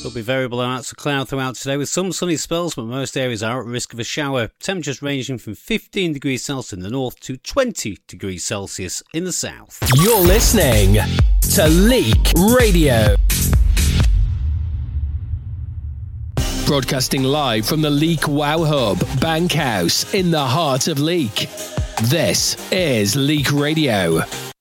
There'll be variable amounts of cloud throughout today with some sunny spells, but most areas are at risk of a shower. Temperatures ranging from 15 degrees Celsius in the north to 20 degrees Celsius in the south. You're listening to Leak Radio. Broadcasting live from the Leak Wow Hub, Bankhouse, in the heart of Leak. This is Leak Radio.